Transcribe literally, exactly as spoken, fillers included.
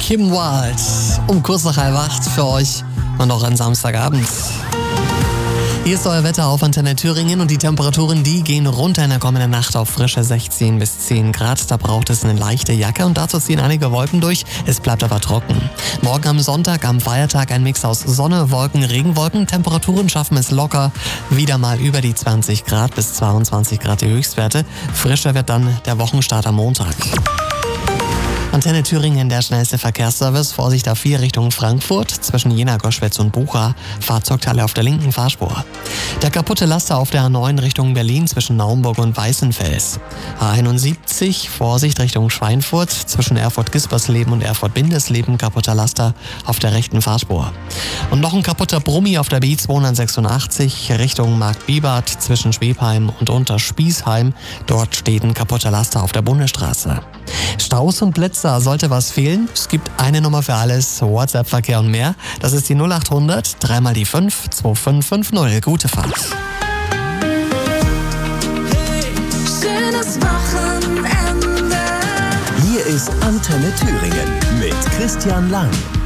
Kim Wilde um kurz nach halb acht für euch und auch an Samstagabend. Hier ist euer Wetter auf Antenne Thüringen und die Temperaturen, die gehen runter in der kommenden Nacht auf frische sechzehn bis zehn Grad. Da braucht es eine leichte Jacke und dazu ziehen einige Wolken durch. Es bleibt aber trocken. Morgen am Sonntag, am Feiertag, ein Mix aus Sonne, Wolken, Regenwolken. Temperaturen schaffen es locker wieder mal über die zwanzig Grad bis zweiundzwanzig Grad die Höchstwerte. Frischer wird dann der Wochenstart am Montag. Antenne Thüringen, der schnellste Verkehrsservice. Vorsicht A vier Richtung Frankfurt. Zwischen Jena, Goschwitz und Bucha. Fahrzeugteile auf der linken Fahrspur. Der kaputte Laster auf der A neun Richtung Berlin zwischen Naumburg und Weißenfels. A einundsiebzig, Vorsicht Richtung Schweinfurt. Zwischen Erfurt-Gispersleben und Erfurt-Bindesleben kaputter Laster auf der rechten Fahrspur. Und noch ein kaputter Brummi auf der B zweihundertsechsundachtzig Richtung Marktbibart zwischen Schwebheim und Unterspießheim. Dort steht ein kaputter Laster auf der Bundesstraße. Staus und Blitzer, sollte was fehlen? Es gibt eine Nummer für alles, WhatsApp-Verkehr und mehr. Das ist die null acht hundert, dreimal die fünf, zwei fünf fünf null. Gute Fahrt. Hey, schönes Wochenende. Hier ist Antenne Thüringen mit Christian Lang.